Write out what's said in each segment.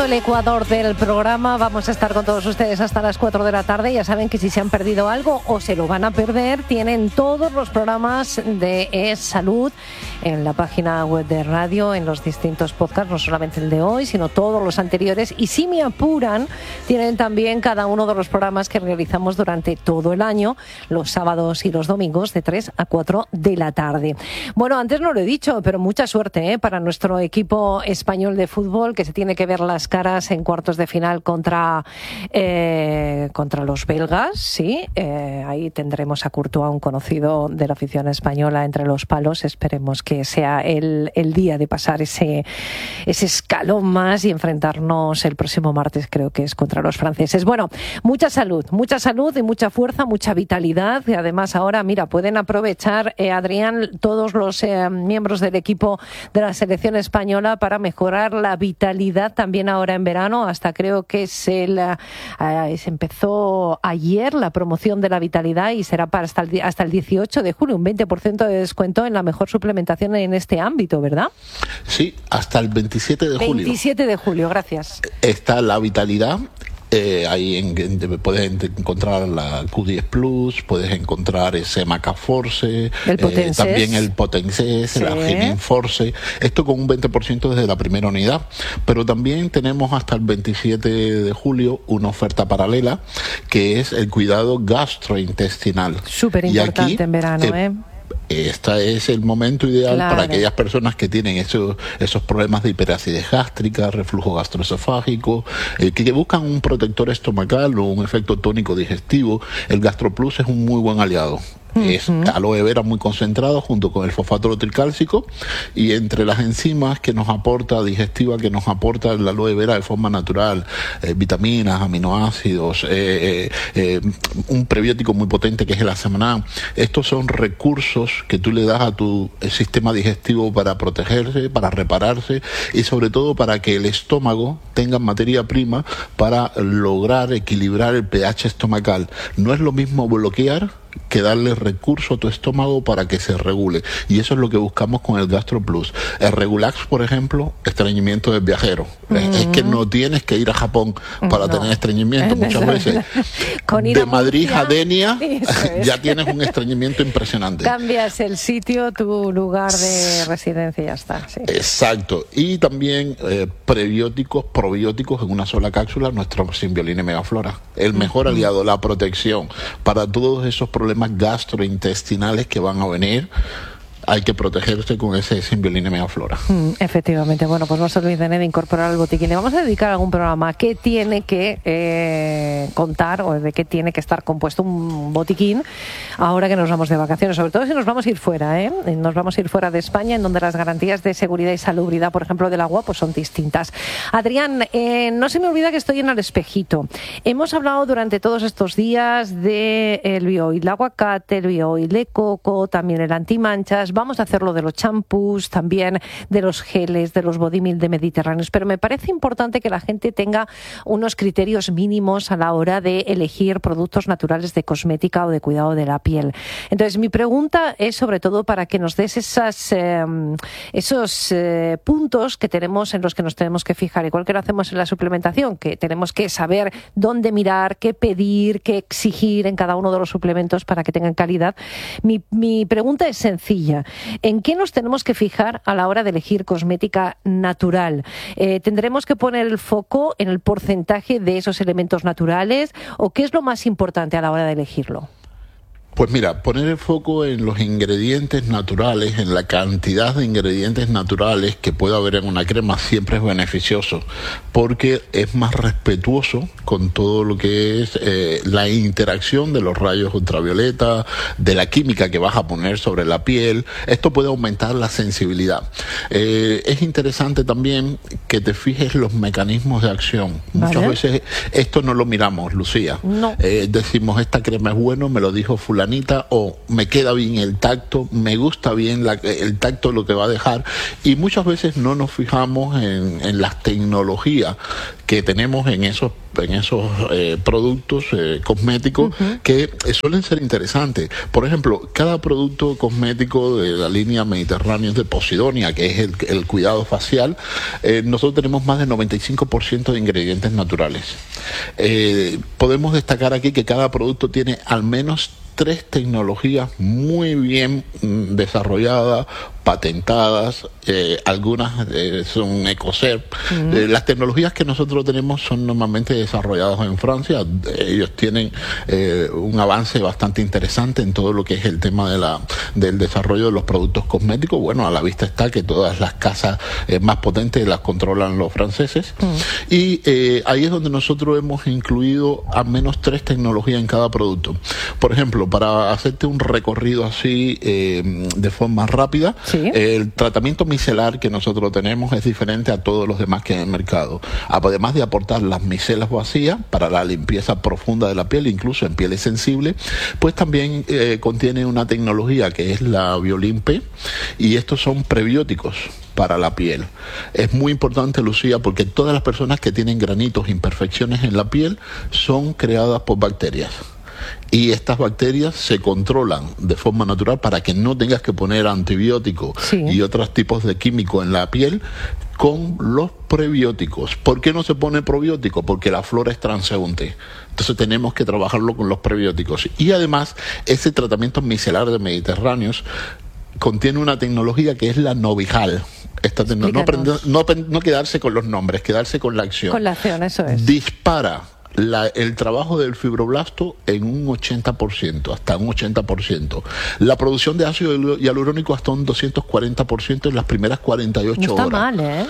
El Ecuador del programa, vamos a estar con todos ustedes hasta las 4 de la tarde. Ya saben que si se han perdido algo o se lo van a perder, tienen todos los programas de Salud en la página web de radio, en los distintos podcasts, no solamente el de hoy, sino todos los anteriores. Y si me apuran, tienen también cada uno de los programas que realizamos durante todo el año, los sábados y los domingos de 3 a 4 de la tarde. Bueno, antes no lo he dicho, pero mucha suerte para nuestro equipo español de fútbol, que se tiene que ver las caras en cuartos de final contra los belgas, sí. Ahí tendremos a Courtois, un conocido de la afición española, entre los palos. Esperemos que sea el día de pasar ese escalón más y enfrentarnos el próximo martes, creo que es contra los franceses. Bueno, mucha salud y mucha fuerza, mucha vitalidad. Y además ahora, mira, pueden aprovechar, Adrián, todos los miembros del equipo de la selección española para mejorar la vitalidad también ahora en verano. Hasta creo que se empezó ayer la promoción de la vitalidad y será para hasta el 18 de julio, un 20% de descuento en la mejor suplementación en este ámbito, ¿verdad? Sí, hasta el 27 de julio. 27 de julio, gracias. Está la vitalidad. Ahí puedes encontrar la Q10 Plus, puedes encontrar ese Macaforce, también el Potences, sí, la Arginin Force, esto con un 20% desde la primera unidad. Pero también tenemos hasta el 27 de julio una oferta paralela, que es el cuidado gastrointestinal. Súper importante en verano, Este es el momento ideal, claro, para aquellas personas que tienen esos problemas de hiperacidez gástrica, reflujo gastroesofágico, que buscan un protector estomacal o un efecto tónico digestivo. El GastroPlus es un muy buen aliado. Es aloe vera muy concentrado junto con el fosfato tricálcico, y entre las enzimas que nos aporta, digestiva, que nos aporta la aloe vera de forma natural, vitaminas, aminoácidos, un prebiótico muy potente que es el Asamnan. Estos son recursos que tú le das a tu sistema digestivo para protegerse, para repararse y sobre todo para que el estómago tenga materia prima para lograr equilibrar el pH estomacal. No es lo mismo bloquear que darle recurso a tu estómago para que se regule, y eso es lo que buscamos con el GastroPlus. El Regulax, por ejemplo, estreñimiento del viajero. Es que no tienes que ir a Japón para tener estreñimiento muchas veces. Con de Madrid a Denia ya tienes un estreñimiento impresionante. Cambias el sitio, tu lugar de residencia y ya está. Sí. Exacto. Y también prebióticos, probióticos en una sola cápsula, nuestro Symbiolina Megaflora. El mejor aliado, la protección para todos esos problemas gastrointestinales que van a venir. Hay que protegerse con ese Symbiolina Megaflora. Efectivamente. Bueno, pues no se olviden de incorporar el botiquín. Le vamos a dedicar algún programa que tiene que contar, o de qué tiene que estar compuesto un botiquín ahora que nos vamos de vacaciones, sobre todo si nos vamos a ir fuera, nos vamos a ir fuera de España, en donde las garantías de seguridad y salubridad, por ejemplo, del agua, pues son distintas. Adrián, no se me olvida que estoy en el espejito. Hemos hablado durante todos estos días del bioil, el aguacate, el bioil de coco, también el antimanchas. Vamos a hacerlo de los champús, también de los geles, de los body milk de mediterráneos, pero me parece importante que la gente tenga unos criterios mínimos a la hora de elegir productos naturales de cosmética o de cuidado de la piel. Entonces, mi pregunta es sobre todo para que nos des esos puntos que tenemos, en los que nos tenemos que fijar, igual que lo hacemos en la suplementación, que tenemos que saber dónde mirar, qué pedir, qué exigir en cada uno de los suplementos para que tengan calidad. Mi pregunta es sencilla. ¿En qué nos tenemos que fijar a la hora de elegir cosmética natural? ¿Tendremos que poner el foco en el porcentaje de esos elementos naturales, o qué es lo más importante a la hora de elegirlo? Pues mira, poner el foco en los ingredientes naturales, en la cantidad de ingredientes naturales que pueda haber en una crema, siempre es beneficioso, porque es más respetuoso con todo lo que es la interacción de los rayos ultravioleta, de la química que vas a poner sobre la piel. Esto puede aumentar la sensibilidad. Es interesante también que te fijes los mecanismos de acción. Muchas veces esto no lo miramos, Lucía. No. Decimos, esta crema es bueno, me lo dijo fulanita, o me queda bien el tacto, me gusta bien el tacto, lo que va a dejar, y muchas veces no nos fijamos en las tecnologías que tenemos en esos productos cosméticos que suelen ser interesantes. Por ejemplo, cada producto cosmético de la línea Mediterráneo de Posidonia, que es el cuidado facial, nosotros tenemos más del 95% de ingredientes naturales. Podemos destacar aquí que cada producto tiene al menos 3 tecnologías muy bien desarrolladas, patentadas, algunas son EcoCert. Las tecnologías que nosotros tenemos son normalmente desarrolladas en Francia. Ellos tienen un avance bastante interesante en todo lo que es el tema del desarrollo de los productos cosméticos. Bueno, a la vista está que todas las casas más potentes las controlan los franceses. Y ahí es donde nosotros hemos incluido al menos 3 tecnologías en cada producto. Por ejemplo, para hacerte un recorrido así de forma rápida, el tratamiento micelar que nosotros tenemos es diferente a todos los demás que hay en el mercado. Además de aportar las micelas vacías para la limpieza profunda de la piel, incluso en pieles sensibles, pues también contiene una tecnología que es la Biolimpe, y estos son prebióticos para la piel. Es muy importante, Lucía, porque todas las personas que tienen granitos, imperfecciones en la piel, son creadas por bacterias. Y estas bacterias se controlan de forma natural para que no tengas que poner antibióticos y otros tipos de químicos en la piel con los prebióticos. ¿Por qué no se pone probiótico? Porque la flora es transeúnte. Entonces tenemos que trabajarlo con los prebióticos. Y además, ese tratamiento micelar de Mediterráneos contiene una tecnología que es la Novijal. No quedarse con los nombres, quedarse con la acción. Con la acción, eso es. Dispara el trabajo del fibroblasto en un 80%, hasta un 80%. La producción de ácido hialurónico hasta un 240% en las primeras 48 horas. No está mal, ¿eh?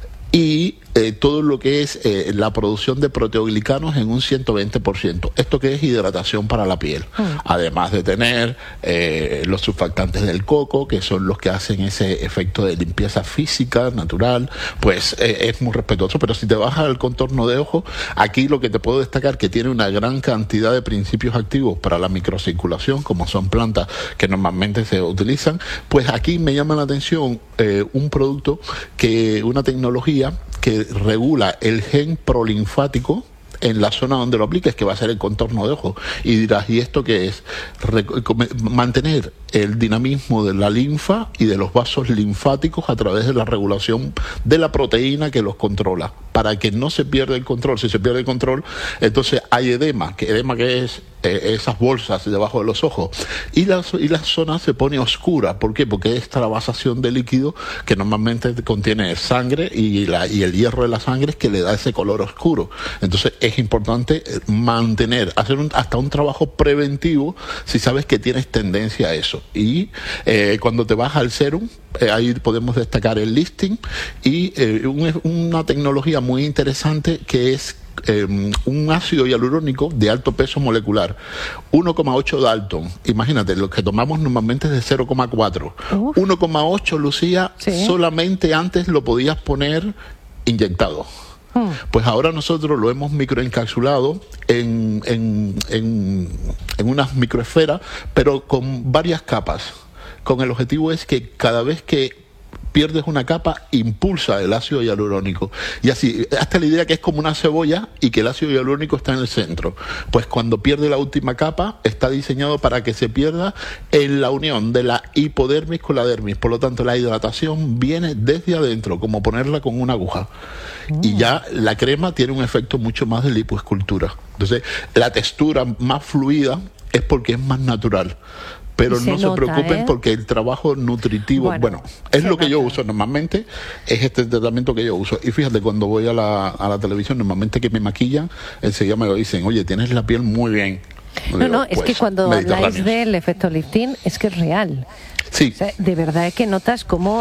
Y todo lo que es la producción de proteoglicanos en un 120%. Esto que es hidratación para la piel. Además de tener los surfactantes del coco, que son los que hacen ese efecto de limpieza física, natural, pues es muy respetuoso. Pero si te vas al contorno de ojo, aquí lo que te puedo destacar que tiene una gran cantidad de principios activos para la microcirculación, como son plantas que normalmente se utilizan. Pues aquí me llama la atención un producto, una tecnología que regula el gen prolinfático en la zona donde lo apliques, que va a ser el contorno de ojo. Y dirás, ¿y esto qué es? Mantener el dinamismo de la linfa y de los vasos linfáticos a través de la regulación de la proteína que los controla, para que no se pierda el control. Si se pierde el control, entonces hay edema que es esas bolsas debajo de los ojos, y la zona se pone oscura. ¿Por qué? Porque esta la vasación de líquido que normalmente contiene sangre y el hierro de la sangre es que le da ese color oscuro. Entonces es importante hacer hasta un trabajo preventivo si sabes que tienes tendencia a eso. Y cuando te vas al serum, ahí podemos destacar el listing y una tecnología muy interesante que es un ácido hialurónico de alto peso molecular, 1,8 Dalton. Imagínate, lo que tomamos normalmente es de 0,4. 1,8, Lucía, solamente antes lo podías poner inyectado. Pues ahora nosotros lo hemos microencapsulado en unas microesferas, pero con varias capas. Con el objetivo es que cada vez que pierdes una capa, impulsa el ácido hialurónico. Y así, hasta la idea que es como una cebolla y que el ácido hialurónico está en el centro. Pues cuando pierde la última capa, está diseñado para que se pierda en la unión de la hipodermis con la dermis. Por lo tanto, la hidratación viene desde adentro, como ponerla con una aguja. Y ya la crema tiene un efecto mucho más de lipoescultura. Entonces, la textura más fluida es porque es más natural. Pero no se preocupen porque el trabajo nutritivo, es lo que yo uso normalmente, es este tratamiento que yo uso. Y fíjate, cuando voy a la televisión, normalmente que me maquillan, enseguida me lo dicen, oye, tienes la piel muy bien. Es que cuando habláis del efecto lifting, es que es real. Sí. O sea, de verdad es que notas cómo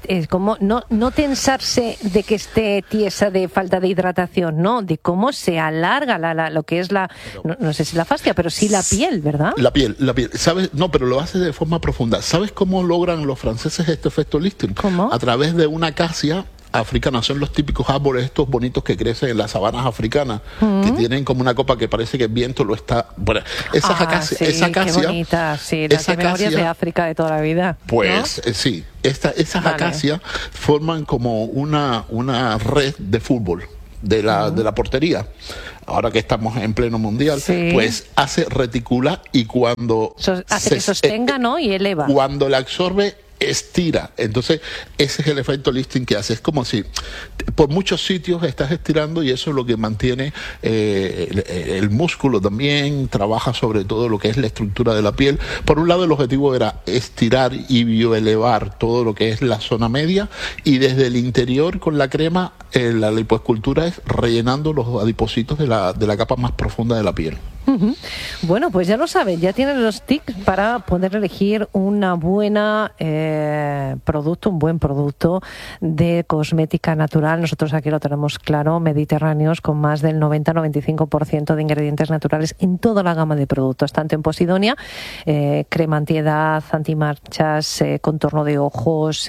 no tensarse de que esté tiesa de falta de hidratación, no, de cómo se alarga lo que es no sé si la fascia, pero sí la piel, ¿verdad? La piel, ¿sabes? No, pero lo hace de forma profunda. ¿Sabes cómo logran los franceses este efecto lifting? ¿Cómo? A través de una acacia africana. Son los típicos árboles estos bonitos que crecen en las sabanas africanas, que tienen como una copa que parece que el viento lo está... Bueno, esa acacia... Qué bonita, sí, las memorias de África de toda la vida. Pues, ¿no? Sí, esas acacias forman como una red de fútbol. de la portería, ahora que estamos en pleno mundial, pues hace reticula y cuando hace que sostenga, ¿no? Y eleva. Cuando la absorbe, estira. Entonces ese es el efecto lifting que hace. Es como si por muchos sitios estás estirando y eso es lo que mantiene el músculo. También trabaja sobre todo lo que es la estructura de la piel. Por un lado el objetivo era estirar y bioelevar todo lo que es la zona media, y desde el interior con la crema la lipoescultura es rellenando los adipocitos de la capa más profunda de la piel. Bueno, pues ya lo saben, ya tienen los tips para poder elegir una buena un buen producto de cosmética natural. Nosotros aquí lo tenemos claro, mediterráneos, con más del 90-95% de ingredientes naturales en toda la gama de productos, tanto en Posidonia, crema antiedad, antimanchas, contorno de ojos,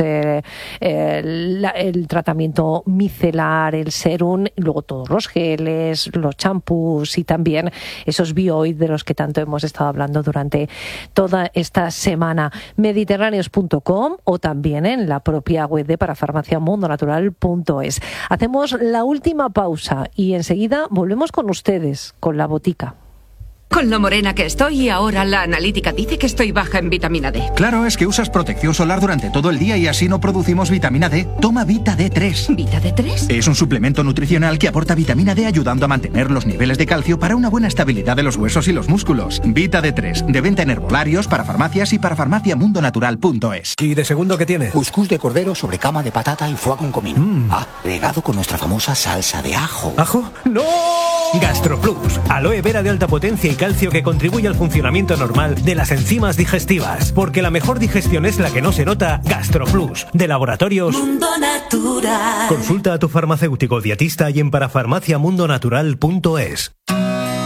el tratamiento micelar, el serum, y luego todos los geles, los champús y también esos bioid de los que tanto hemos estado hablando durante toda esta semana. Mediterráneos.com o también en la propia web de parafarmaciamundonatural.es. Hacemos la última pausa y enseguida volvemos con ustedes, con la botica. Con lo morena que estoy y ahora la analítica dice que estoy baja en vitamina D. Claro, es que usas protección solar durante todo el día y así no producimos vitamina D. Toma Vita D3. ¿Vita D3? Es un suplemento nutricional que aporta vitamina D ayudando a mantener los niveles de calcio para una buena estabilidad de los huesos y los músculos. Vita D3, de venta en herbolarios, para farmacias y para farmaciamundonatural.es. ¿Y de segundo qué tiene? Cuscús de cordero sobre cama de patata y foie con comino. Regado con nuestra famosa salsa de ajo. ¿Ajo? ¡No! GastroPlus, aloe vera de alta potencia y calcio que contribuye al funcionamiento normal de las enzimas digestivas. Porque la mejor digestión es la que no se nota. GastroPlus, de Laboratorios Mundo Natural. Consulta a tu farmacéutico dietista y en parafarmaciamundonatural.es.